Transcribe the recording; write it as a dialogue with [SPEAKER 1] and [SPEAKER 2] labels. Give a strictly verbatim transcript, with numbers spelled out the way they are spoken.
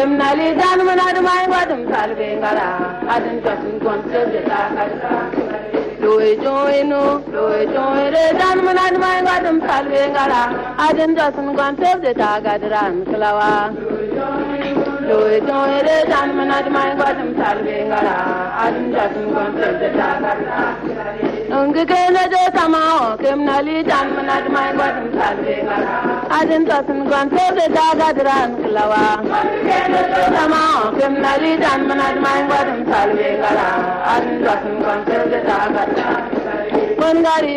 [SPEAKER 1] Kemnali dan manad mai wadum salve ngara adin jasun konse jeta kara loe joino loe joire dan manad mai wadum salve ngara adin jasun konse jeta gadran klawa loe joire dan manad mai wadum salve ngara adin jasun konse jeta kara Unge kena je samao kemnali dan manad mai wadum salve ngara adin jasun konse jeta gadran klawa Samao kemnali dan manad mai wadum salve ngara adin jasun konse jeta kara